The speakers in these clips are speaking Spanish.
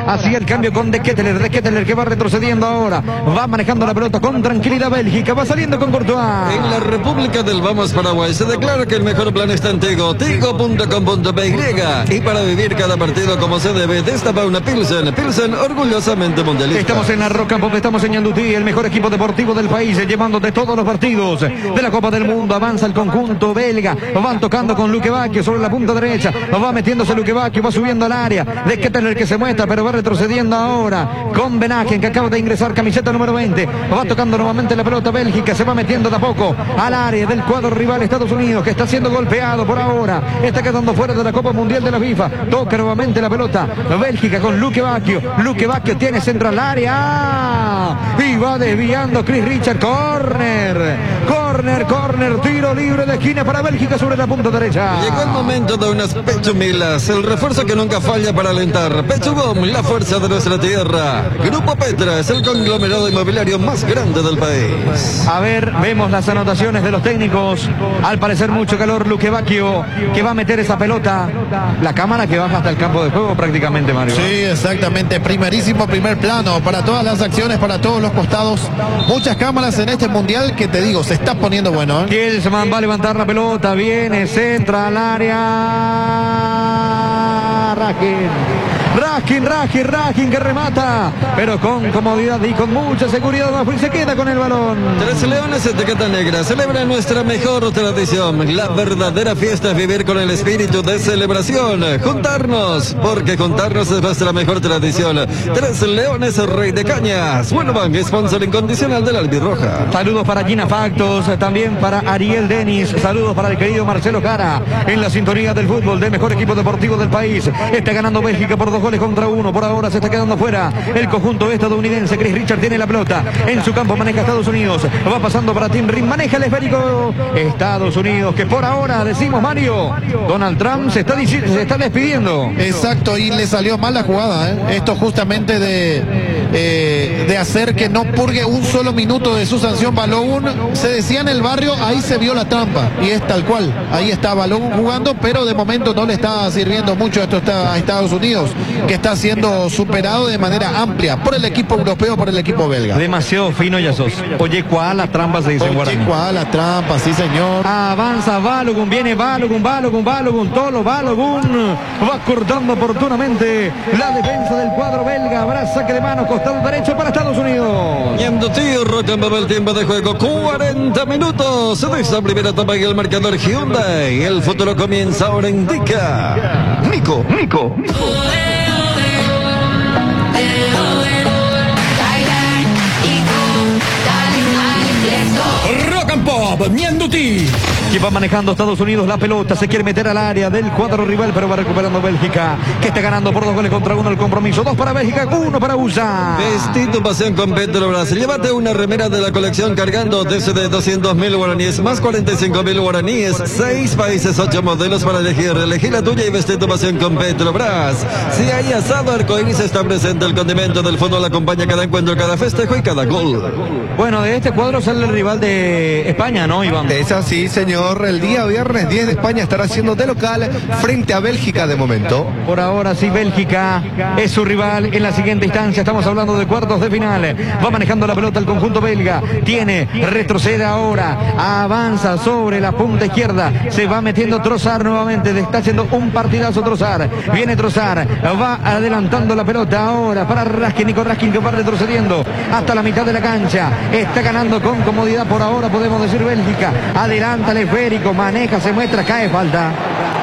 Hacía el cambio con De Ketteler que va retrocediendo ahora. Va manejando la pelota con tranquilidad Bélgica. Va saliendo con Courtois. En la República del Vamos Paraguay se declara que el mejor plan está en Tigo. Tigo.com.py. Y para vivir cada partido como se debe, destapa una Pilsen. Pilsen orgullosamente mundialista. Estamos en la Roca Pop, estamos en Ñandutí, el mejor equipo deportivo del país, llevándote todos los partidos de la Copa del Mundo. Avanza el conjunto belga. Van tocando con Luque Bacchio sobre la punta derecha. Va metiéndose Luque Bacchio, va subiendo al área. De Ketteler que se muestra, pero va retrocediendo ahora con Benaken, que acaba de ingresar, camiseta número 20. Va tocando nuevamente la pelota Bélgica, se va metiendo de a poco al área del cuadro rival Estados Unidos, que está siendo golpeado por ahora. Está quedando fuera de la Copa Mundial de la FIFA. Toca nuevamente la pelota Bélgica con Luque Bacchio. Luque Bacchio tiene central área y va desviando Chris Richard. Corner, tiro libre de esquina para Bélgica sobre la punta derecha. Llegó el momento de unas Pechumilas, el refuerzo que nunca falla para alentar. Pechugom, la fuerza de nuestra tierra. Grupo Petra es el conglomerado inmobiliario más grande del país. A ver, vemos las anotaciones de los técnicos. Al parecer mucho calor, Luque Bacchio, que va a meter esa pelota. La cámara que baja hasta el campo de juego prácticamente, Mario. Sí, exactamente. Primerísimo primer plano para todas las acciones, para todos los costados. Muchas cámaras en este mundial que te digo, se está poniendo bueno. Kielzman va a levantar la pelota, viene, centra al área. Raskin que remata, pero con comodidad y con mucha seguridad. Se queda con el balón. Tres Leones Etiqueta Negra celebra nuestra mejor tradición. La verdadera fiesta es vivir con el espíritu de celebración. Juntarnos, porque juntarnos es nuestra mejor tradición. Tres Leones Rey de Cañas. Buenobank, sponsor incondicional de la Albirroja. Saludos para Gina Factos, también para Ariel Denis. Saludos para el querido Marcelo Cara. En la sintonía del fútbol del mejor equipo deportivo del país. Está ganando Bélgica por 2-1. Por ahora se está quedando fuera el conjunto estadounidense. Chris Richard tiene la pelota en su campo, maneja Estados Unidos, va pasando para Tim Rim, maneja el esférico Estados Unidos, que por ahora decimos, Mario, Donald Trump se está despidiendo. Exacto, y le salió mal la jugada, ¿eh? Esto justamente de hacer que no purgue un solo minuto de su sanción. Balogun, se decía en el barrio, ahí se vio la trampa, y es tal cual, ahí está Balogun jugando, pero de momento no le está sirviendo mucho esto a Estados Unidos, que está siendo superado de manera amplia por el equipo europeo, por el equipo belga. Demasiado fino ya sos. Oye, ¿cuál la trampa se dice en guaraní? Oye, ¿cuál la trampa? Sí, señor. Avanza Balogun, viene Balogun, Tolo Balogun, va cortando oportunamente la defensa del cuadro belga. Habrá saque de mano, costado derecho para Estados Unidos. Ñandutí, Rocambaba, el tiempo de juego, 40 minutos de esta primera etapa y el marcador Hyundai. El futuro comienza ahora, indica Nico. Rock and Pop, Ñandutí. Que va manejando Estados Unidos la pelota, se quiere meter al área del cuadro rival, pero va recuperando Bélgica, que está ganando por 2-1 el compromiso. 2 para Bélgica, 1 para USA. Vestido pasión con Petrobras. Llévate una remera de la colección cargando desde 200.000 guaraníes más 45.000 guaraníes. 6 países, 8 modelos para elegir. Elegí la tuya y veste tu pasión con Petrobras. Si hay asado, arcoíris está presente. El condimento del fútbol acompaña cada encuentro, cada festejo y cada gol. Bueno, de este cuadro sale el rival de España, ¿no, Iván? Es así, señor. El día viernes 10 de España estará siendo de local frente a Bélgica de momento. Por ahora sí, Bélgica es su rival en la siguiente instancia. Estamos hablando de cuartos de final. Va manejando la pelota el conjunto belga. Retrocede ahora. Avanza sobre la punta izquierda. Se va metiendo Trossard nuevamente. Está haciendo un partidazo Trossard. Viene Trossard. Va adelantando la pelota ahora para Raskin. Nico Raskin, que va retrocediendo hasta la mitad de la cancha. Está ganando con comodidad por ahora, podemos decir, Bélgica. Adelanta el esférico, maneja, se muestra, cae, falta.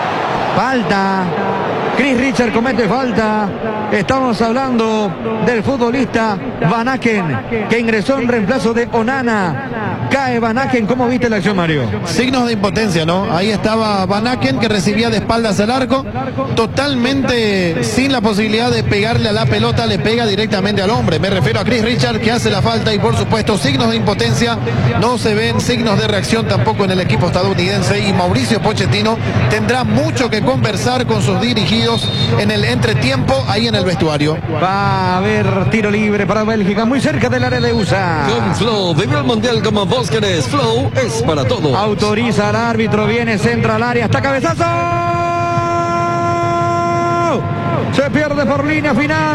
Chris Richard comete falta. Estamos hablando del futbolista Van Aken, que ingresó en reemplazo de Onana. Cae Van Aken. ¿Cómo viste la acción, Mario? Signos de impotencia, ¿no? Ahí estaba Van Aken, que recibía de espaldas al arco, totalmente sin la posibilidad de pegarle a la pelota, le pega directamente al hombre. Me refiero a Chris Richard, que hace la falta, y por supuesto signos de impotencia. No se ven signos de reacción tampoco en el equipo estadounidense, y Mauricio Pochettino tendrá mucho que conversar con sus dirigidos en el entretiempo ahí en el vestuario. Va a haber tiro libre para Bélgica, muy cerca del área de USA. Con Flow, vive el mundial como vos querés. Flow es para todo. Autoriza al árbitro, viene, centra al área, hasta cabezazo. Se pierde por línea final.